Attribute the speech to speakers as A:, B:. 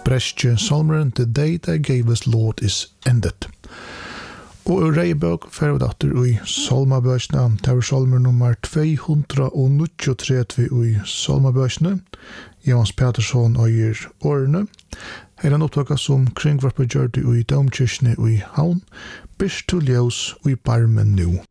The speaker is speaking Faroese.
A: Bresche salmeren The Day That Gave Us Lord Is Ended. Og Reibøk ferdatter i salmabøsene, det var salmer nummer 239 i salmabøsene. Jans Petersson øyer årene. Her han opptaket som kringvarpet gjør det i domkirkene i Havn. Bist til ljøs i barmen nå.